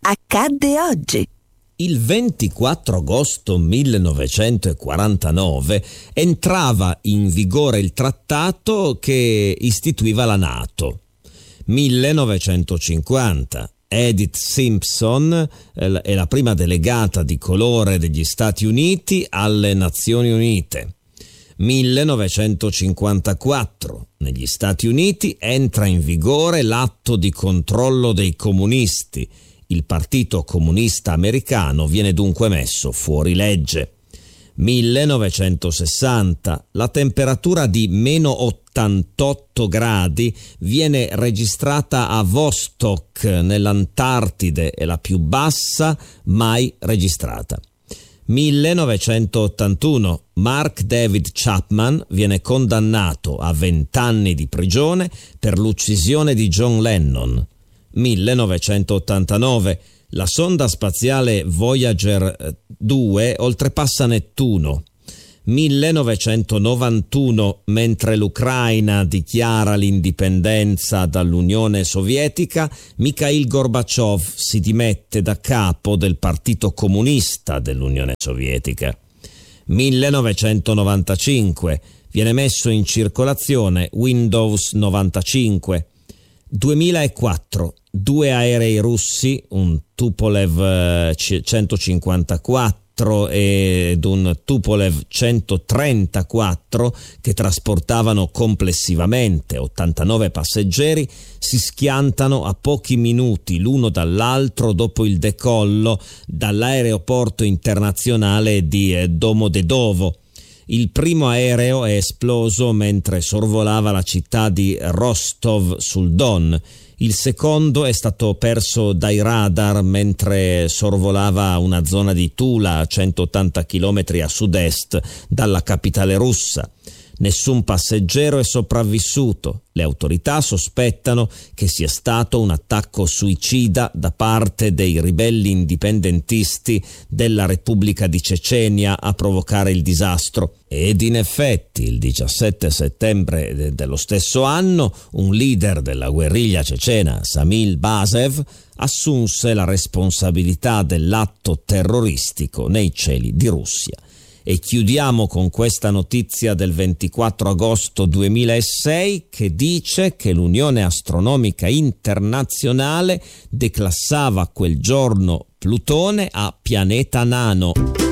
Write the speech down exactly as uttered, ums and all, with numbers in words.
accadde oggi. Il ventiquattro agosto millenovecentoquarantanove entrava in vigore il trattato che istituiva la NATO. millenovecentocinquanta. Edith Simpson è la prima delegata di colore degli Stati Uniti alle Nazioni Unite. millenovecentocinquantaquattro. Negli Stati Uniti entra in vigore l'atto di controllo dei comunisti. Il Partito Comunista Americano viene dunque messo fuori legge. millenovecentosessanta. La temperatura di meno ottantotto gradi viene registrata a Vostok, nell'Antartide, è la più bassa mai registrata. millenovecentottantuno. Mark David Chapman viene condannato a vent'anni di prigione per l'uccisione di John Lennon. millenovecentottantanove. La sonda spaziale Voyager due oltrepassa Nettuno. millenovecentonovantuno. Mentre l'Ucraina dichiara l'indipendenza dall'Unione Sovietica, Mikhail Gorbaciov si dimette da capo del Partito Comunista dell'Unione Sovietica. millenovecentonovantacinque. Viene messo in circolazione Windows novantacinque. duemilaquattro. Due aerei russi, un Tupolev centocinquantaquattro ed un Tupolev centotrentaquattro, che trasportavano complessivamente ottantanove passeggeri, si schiantano a pochi minuti l'uno dall'altro dopo il decollo dall'aeroporto internazionale di Domodedovo. Il primo aereo è esploso mentre sorvolava la città di Rostov sul Don. Il secondo è stato perso dai radar mentre sorvolava una zona di Tula, a centottanta chilometri a sud-est dalla capitale russa. Nessun passeggero è sopravvissuto. Le autorità sospettano che sia stato un attacco suicida da parte dei ribelli indipendentisti della Repubblica di Cecenia a provocare il disastro. Ed in effetti il diciassette settembre dello stesso anno un leader della guerriglia cecena, Samil Basev, assunse la responsabilità dell'atto terroristico nei cieli di Russia. E chiudiamo con questa notizia del ventiquattro agosto duemilasei che dice che l'Unione Astronomica Internazionale declassava quel giorno Plutone a pianeta nano.